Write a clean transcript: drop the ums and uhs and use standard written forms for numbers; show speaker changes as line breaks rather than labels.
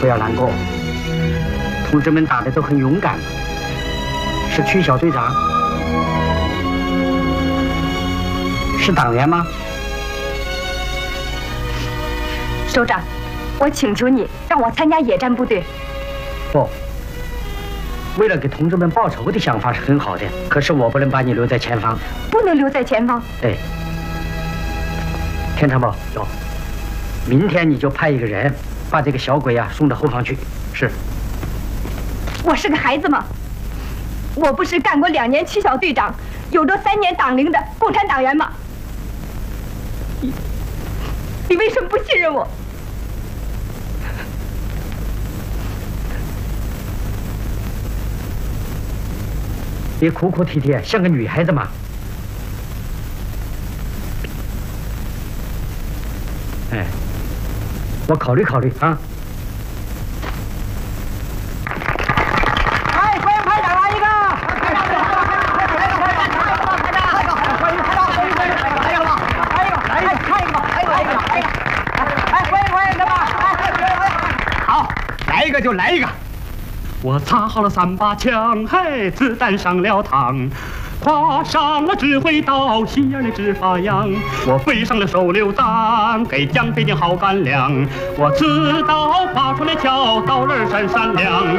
不要难过，同志们打的都很勇敢。是区小队长？是党员吗？
首长，我请求你让我参加野战部队。
不，为了给同志们报仇的想法是很好的，可是我不能把你留在前方。
不能留在前方。
对，天长宝，有，明天你就派一个人把这个小鬼送到后方去。是。
我是个孩子吗？我不是干过2年区小队长，有着3年党龄的共产党员吗？你为什么不信任我？
别哭哭啼啼，像个女孩子嘛。哎，我考虑考虑啊。
哎，欢迎排长来一个！
好，来一个就来一个。我擦好了3把枪，嘿，子弹上了膛，挎上了指挥刀，心眼里直发痒。我背上了手榴弹，给蒋匪点好干粮。我刺刀拔出来敲，刀刃闪闪亮。